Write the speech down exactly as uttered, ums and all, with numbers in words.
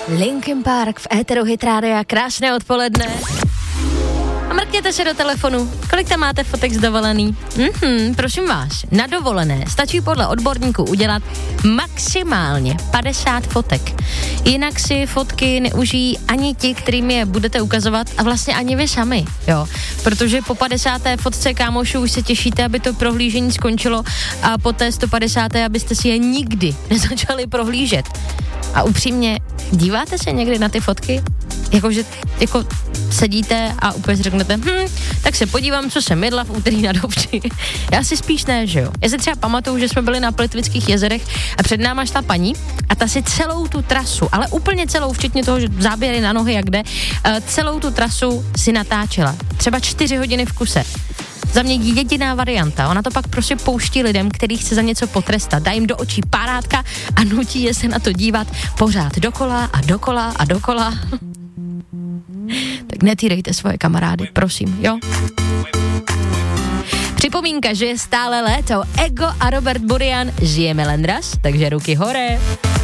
Linkin Park v éteru Hit Rádia, krásné odpoledne. A mrkněte se do telefonu, kolik tam máte fotek z dovolený? Mhm, prosím vás, na dovolené stačí podle odborníků udělat maximálně padesát fotek. Jinak si fotky neužijí ani ti, kterým je budete ukazovat a vlastně ani vy sami, jo. Protože po padesáté fotce, kámošu, už se těšíte, aby to prohlížení skončilo a po té sto padesáté abyste si je nikdy nezačali prohlížet. A upřímně, díváte se někdy na ty fotky? Jakože, jako sedíte a úplně si řeknete, hm, tak se podívám, co jsem jedla v úterý na Dobči. Já si spíš ne, že jo. Já si třeba pamatuju, že jsme byli na Plitvických jezerech a před náma šla paní a ta si celou tu trasu, ale úplně celou, včetně toho, že záběry na nohy jak jde, celou tu trasu si natáčela. Třeba čtyři hodiny v kuse. Za mě jediná varianta. Ona to pak prostě pouští lidem, který chce za něco potrestat. Dá jim do očí párátka a nutí je se na to dívat pořád dokola a dokola a dokola. Tak netýrejte svoje kamarády, prosím, jo? Připomínka, že je stále léto. Ego a Robert Burian, žijeme len raz, takže ruky hore.